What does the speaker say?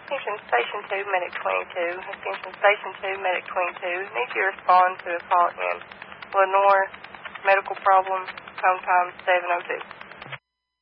Attention Station 2, Medic 22. Attention Station 2, Medic 22. Need you to respond to a call in Lenore medical problem, home time 7:02.